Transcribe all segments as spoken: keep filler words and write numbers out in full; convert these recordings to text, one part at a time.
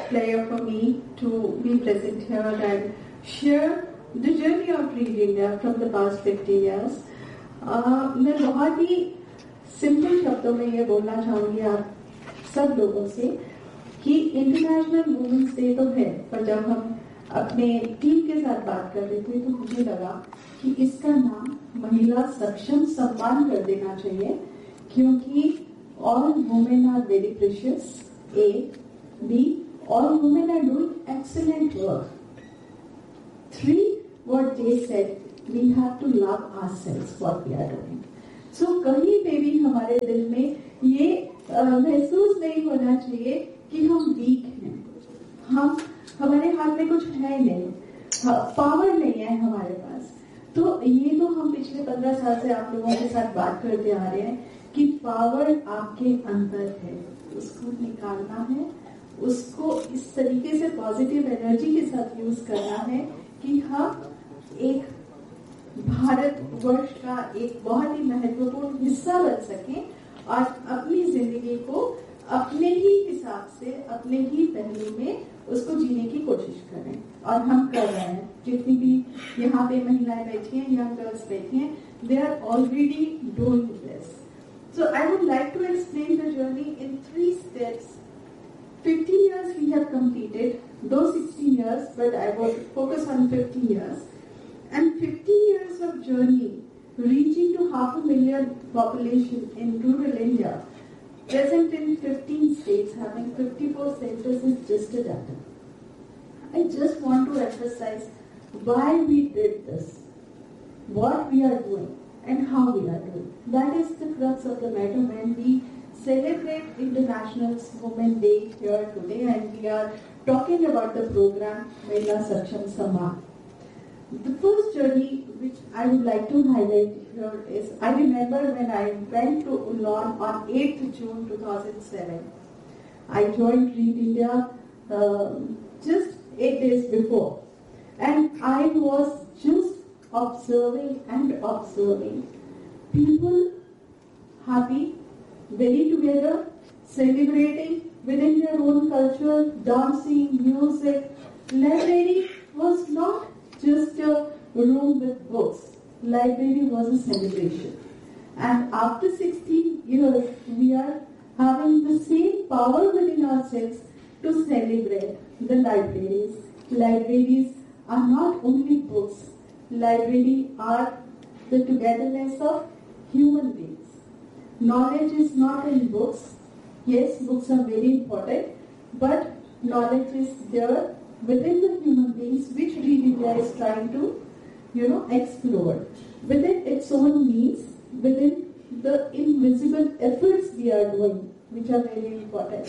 pleasure for me to be present here and share the journey of Read India from the past fifty years. Uh, मैं बहुत ही simple शब्दों में ये बोलना चाहूँगी आप सब लोगों से कि इंटरनेशनल वुमेन्स डे तो है, पर जब हम अपने टीम के साथ बात कर रहे थे तो मुझे लगा कि इसका नाम महिला सक्षम सम्मान कर देना चाहिए, क्योंकि all women are very precious. A, B, all women are doing excellent work. Three, what Jay said, we have to love ourselves what we are doing. So कहीं पे भी हमारे दिल में ये महसूस नहीं होना चाहिए कि हम वीक हैं, हम हमारे हाथ में कुछ है नहीं, पावर नहीं है हमारे पास. तो ये तो हम पिछले पंद्रह साल से आप लोगों के साथ बात करते आ रहे हैं कि पावर आपके अंदर है, उसको निकालना है, उसको इस तरीके से पॉजिटिव एनर्जी के साथ यूज करना है कि हम एक भारत वर्ष का एक बहुत ही महत्वपूर्ण हिस्सा बन सके और अपनी जिंदगी को अपने ही हिसाब से अपने ही पहलू में उसको जीने की कोशिश करें. और हम कर रहे हैं. जितनी भी यहाँ पे महिलाएं बैठी हैं, यंग गर्ल्स बैठी हैं, they are already doing this. So I would like to explain the journey in three steps. fifty years we have completed, though sixteen years, but I will focus on fifty years. And fifty years of journey, reaching to half a million population in rural India, present in fifteen states, having fifty-four centers is just a data. I just want to emphasize why we did this, what we are doing, and how we are doing. That is the crux of the matter when we celebrate International Women's Day here today, and we are talking about the program Mahila Saksham Samman. The first journey which I would like to highlight here is, I remember when I went to Ullon on eighth June two thousand seven. I joined Read India um, just eight days before, and I was just observing and observing people happy, very together, celebrating within their own culture, dancing, music. Library was not just a room with books. Library was a celebration. And after sixteen years, we are having the same power within ourselves to celebrate the libraries. Libraries are not only books. Library are the togetherness of human beings. Knowledge is not in books. Yes, books are very important, but knowledge is there within the human beings, which Read India is trying to, you know, explore within its own means, within the invisible efforts we are doing, which are very important.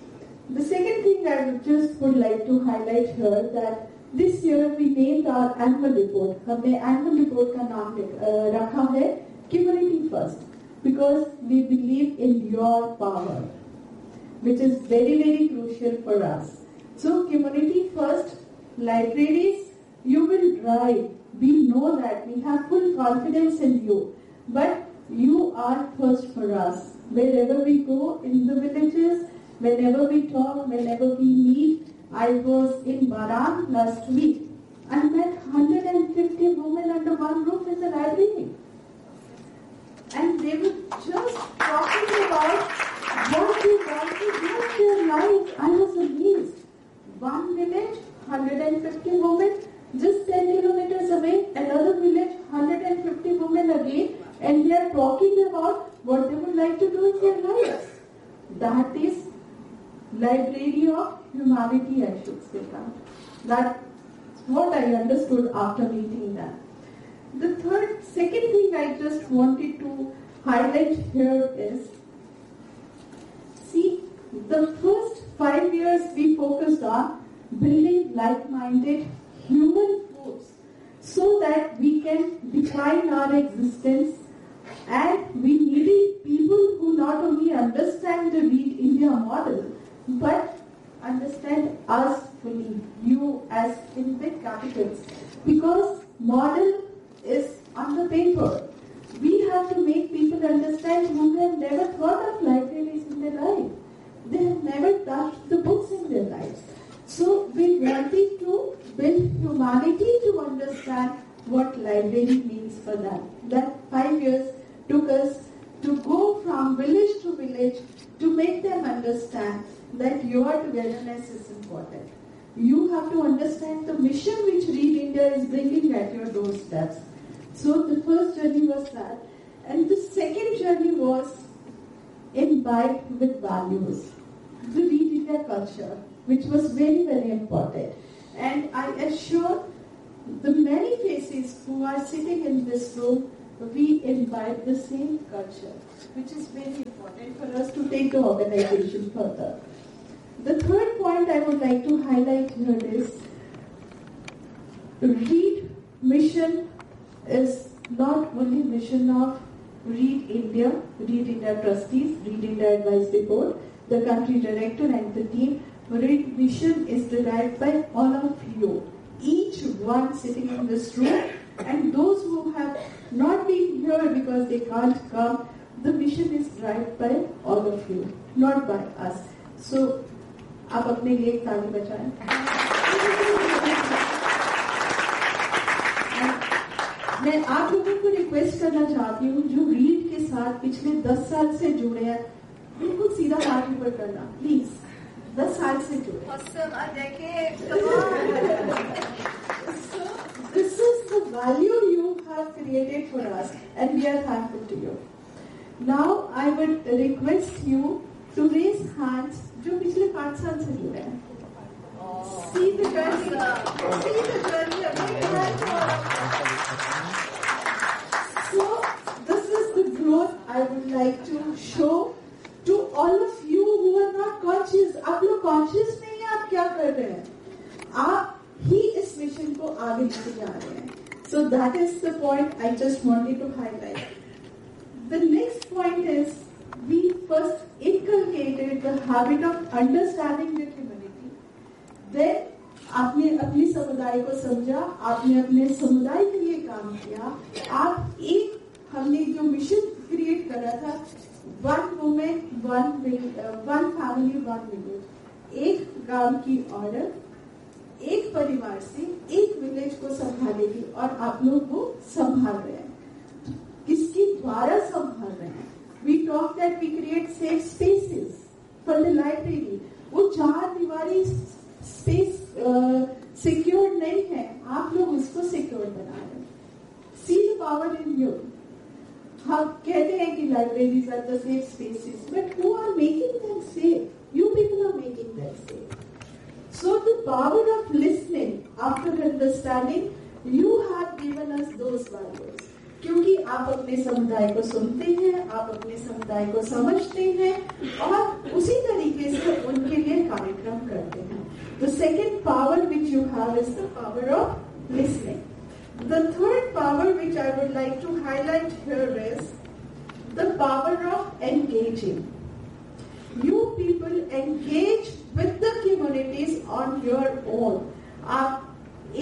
The second thing I would just would like to highlight here, that this year we named our annual report. हमने annual report का नाम रखा है Community First, because we believe in your power, which is very very crucial for us. So community first, libraries, you will drive. We know that, we have full confidence in you, but you are first for us. Wherever we go in the villages, whenever we talk, whenever we meet. I was in Baran last week and met one hundred fifty women under one roof in the library. And they were just talking about what they want to do in their lives. I was amazed. One village, one hundred fifty women, just ten kilometers away, another village, one hundred fifty women again, and they are talking about what they would like to do in their lives. That is library of humanity, I should say that. That's what I understood after meeting them. The third, second thing I just wanted to highlight here is, see, the first five years we focused on building like-minded human force so that we can define our existence, and we needed people who not only understand the Read India model, but understand us fully, you as in big capitals, because model is on the paper. We have to make people understand who have never thought of libraries in their life. They have never touched the books in their lives. humanity to understand what library means for them. That five years took us to go from village to village to make them understand that your togetherness is important. You have to understand the mission which Read India is bringing at your doorsteps. So the first journey was that. And the second journey was imbibe with values. The Read India culture, which was very, very important. And I assure the many faces who are sitting in this room, we imbibe the same culture, which is very important for us to take the organization further. The third point I would like to highlight here is Read mission is not only mission of Read India, Read India trustees, Read India advisory board, the country director and the team. Read mission is derived by all of you, each one sitting in this room, and those who have not been here because they can't come. The mission is derived by all of you, not by us. So, आप अपने लिए एक ताली बजाएं. मैं आप लोगों को रिक्वेस्ट करना चाहती हूँ जो रीड के साथ पिछले दस साल से जुड़े हैं, बिल्कुल सीधा हाथ ऊपर करना, प्लीज. दस साल से जुड़े. Awesome, a decade. So this is the value you have created for us, and we are thankful to you. Now I would request you to raise hands जो पिछले पाँच साल से जुड़े हैं. See the journey. See the journey. So this is the growth I would like to show to all of you who are not conscious. आप लोग conscious नहीं हैं आप क्या कर रहे हैं. आप ही इस मिशन को आगे लेके जा रहे हैं. So that is the point I just wanted to highlight. The next point is we first inculcated the habit of understanding the community. Then आपने अपने समुदाय को समझा, आपने अपने समुदाय के लिए काम किया. आप एक हमने जो मिशन क्रिएट करा था, one women one one family one village, एक गांव की औरत एक परिवार से एक विलेज को संभालेगी और आप लोग वो संभाल रहे हैं. किसके द्वारा संभाल रहे हैं? We talk that we create safe spaces for the library. वो चार दीवारी स्पेस सिक्योर नहीं है, आप लोग उसको सिक्योर बना रहे हैं. See the power in you. हम कहते हैं कि libraries are the safe spaces, but who are making them safe? You people are making them safe. So the power of listening after understanding, you have given us those values. क्योंकि आप अपने समुदाय को सुनते हैं, आप अपने समुदाय को समझते हैं और उसी तरीके से उनके लिए कार्यक्रम करते हैं. The second power which you have is the power of listening. The third power which I would like to highlight here is the power of engaging. You people engage with the communities on your own. आप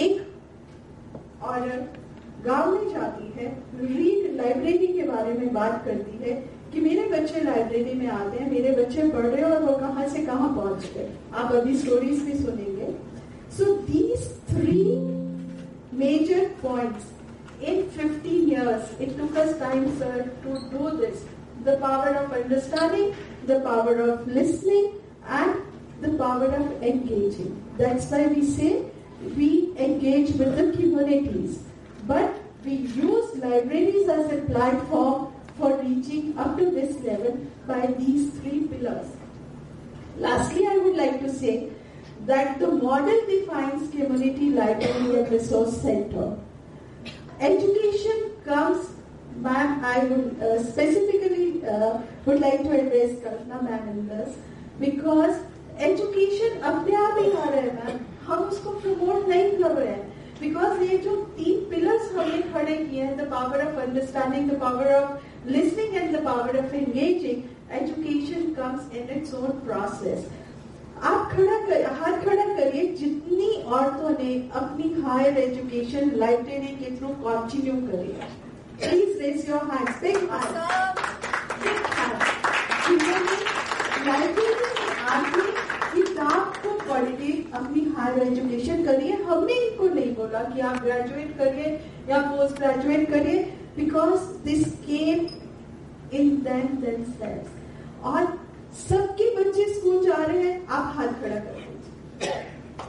एक औरत गांव में जाती है, read library के बारे में बात करती है कि मेरे बच्चे लाइब्रेरी में आते हैं, मेरे बच्चे पढ़ रहे हैं और वो कहां से कहां पहुंच गए. आप अभी स्टोरीज भी सुनेंगे. So these three major points in fifteen years, it took us time, sir, to do this. The power of understanding, the power of listening, and the power of engaging. That's why we say we engage with the communities. But we use libraries as a platform for reaching up to this level by these three pillars. Lastly, I would like to say that the model defines community library and resource center. Education comes, ma'am, I would uh, specifically uh, would like to address Kalpana ma'am in this, because education अपने आप ही आ रहा है ma'am, हम उसको promote नहीं कर रहे हैं. Because ये जो तीन pillars हमने खड़े किए हैं, the power of understanding, the power of listening and the power of engaging, education comes in its own process. आप खड़ा कर, हाथ खड़ा करिए जितनी औरतों ने अपनी हायर एजुकेशन लाइब्रेरी के थ्रू कंटिन्यू करी है. Please raise your hands. Big hands, big hands. जिन्होंने लाइब्रेरी में आके किताब को क्वालिटी अपनी हायर एजुकेशन करिए. हमने इनको नहीं बोला कि आप ग्रेजुएट करिए या पोस्ट ग्रेजुएट करिए, because this came in them themselves. और सबके बच्चे स्कूल जा रहे हैं, आप हाथ खड़ा कर दीजिए.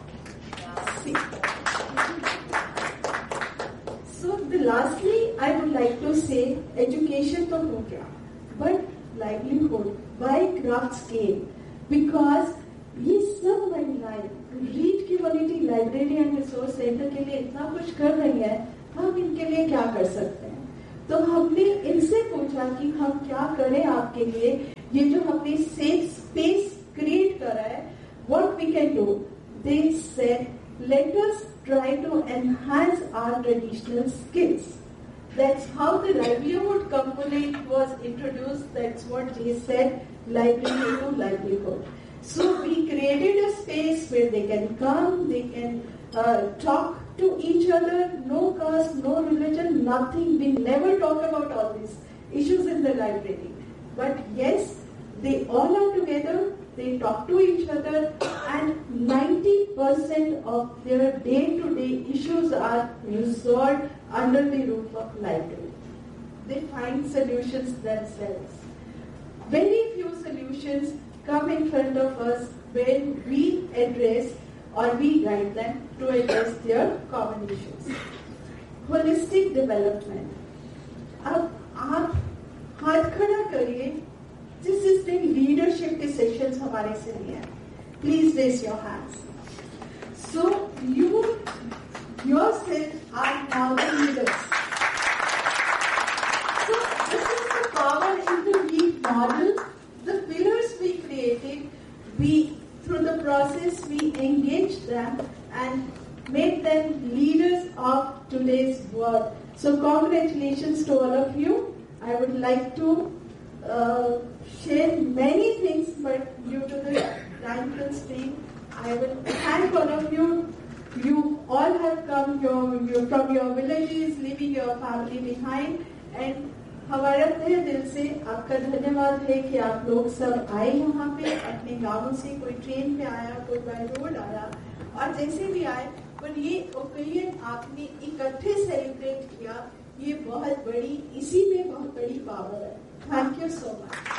So lastly, I would like to say, education तो हो गया, but livelihood by crafts came, because ये सब महिलाएं read community library and resource centre के लिए इतना कुछ कर रही है, हम इनके लिए क्या कर सकते हैं. तो हमने इनसे पूछा कि हम क्या करें आपके लिए, ये जो हमने सेफ स्पेस क्रिएट करा है, what we can do. They said, let us try to enhance our traditional skills. That's how the livelihood component was introduced. That's what they said, livelihood to livelihood. So we created a space where they can come, they can uh, talk to each other, no caste, no religion, nothing. We never talk about all these issues in the library. But yes, they all are together. They talk to each other, and ninety percent of their day-to-day issues are resolved under the roof of library. They find solutions themselves. Very few solutions come in front of us when we address or we guide them to address their common issues. Holistic development. अब आप हाथ खड़ा करिए जिस जिसने leadership के sessions हमारे से लिए हैं. Please raise your hands. So you yourself are now the leaders. So this is the power in the lead model. The pillars we created, we through the process we engage them and made them leaders of today's world. So congratulations to all of you. I would like to Uh, share many things, but due to the time constraint, I will thank all of you. You all have come your, your, from your villages, leaving your family behind, and हमारा तहे दिल से आपका धन्यवाद है कि आप लोग सब आए यहाँ पे. अपने गांवों से कोई ट्रेन पे आया, कोई बाय रोड आया, और जैसे भी आए, पर ये ओकेजन आपने इकट्ठे सेलिब्रेट किया, ये बहुत बड़ी, इसी में बहुत बड़ी पावर है. Thank you so much.